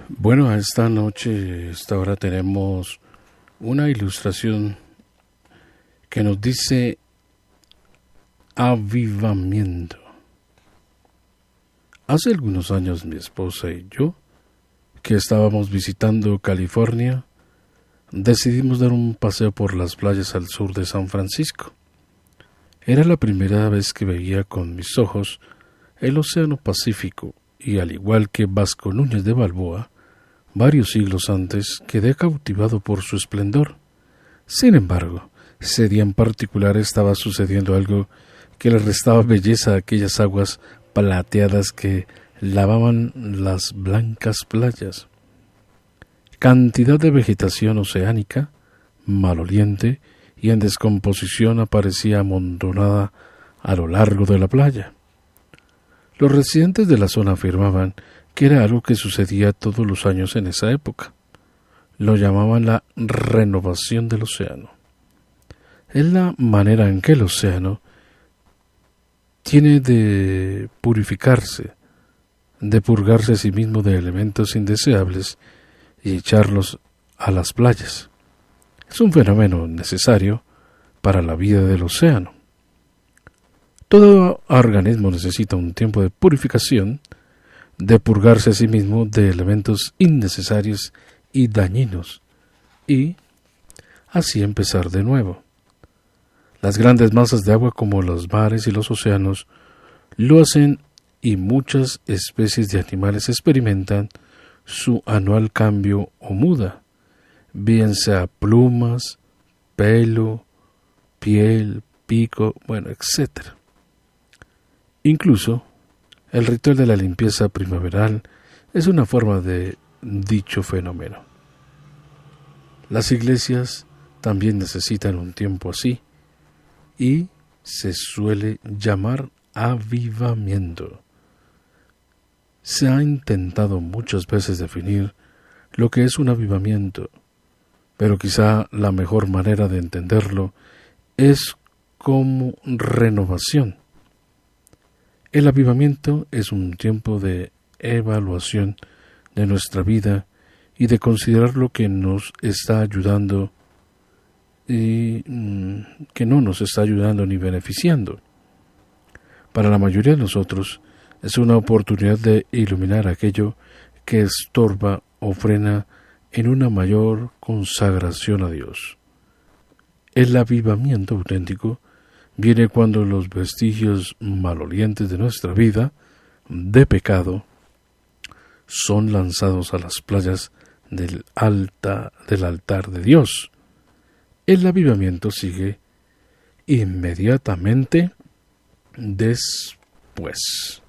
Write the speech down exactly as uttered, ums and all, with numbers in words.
Bueno, a esta noche, esta hora tenemos una ilustración que nos dice avivamiento. Hace algunos años mi esposa y yo, que estábamos visitando California, decidimos dar un paseo por las playas al sur de San Francisco. Era la primera vez que veía con mis ojos el Océano Pacífico y, al igual que Vasco Núñez de Balboa, varios siglos antes quedé cautivado por su esplendor. Sin embargo, ese día en particular estaba sucediendo algo que le restaba belleza a aquellas aguas plateadas que lavaban las blancas playas. Cantidad de vegetación oceánica, maloliente y en descomposición aparecía amontonada a lo largo de la playa. Los residentes de la zona afirmaban que era algo que sucedía todos los años en esa época. Lo llamaban la renovación del océano. Es la manera en que el océano tiene de purificarse, de purgarse a sí mismo de elementos indeseables y echarlos a las playas. Es un fenómeno necesario para la vida del océano. Todo organismo necesita un tiempo de purificación, de purgarse a sí mismo de elementos innecesarios y dañinos, y así empezar de nuevo. Las grandes masas de agua como los mares y los océanos lo hacen, y muchas especies de animales experimentan su anual cambio o muda, bien sea plumas, pelo, piel, pico, bueno, etcétera. Incluso, el ritual de la limpieza primaveral es una forma de dicho fenómeno. Las iglesias también necesitan un tiempo así, y se suele llamar avivamiento. Se ha intentado muchas veces definir lo que es un avivamiento, pero quizá la mejor manera de entenderlo es como renovación. El avivamiento es un tiempo de evaluación de nuestra vida y de considerar lo que nos está ayudando y mmm, que no nos está ayudando ni beneficiando. Para la mayoría de nosotros es una oportunidad de iluminar aquello que estorba o frena en una mayor consagración a Dios. El avivamiento auténtico viene cuando los vestigios malolientes de nuestra vida, de pecado, son lanzados a las playas del, alta, del altar de Dios. El avivamiento sigue inmediatamente después.